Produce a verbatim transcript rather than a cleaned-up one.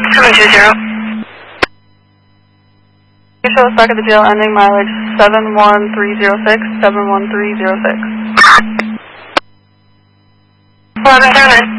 seven two zero. You show us back at the jail ending mileage seven one three zero six, seven one three zero six. eleven seven.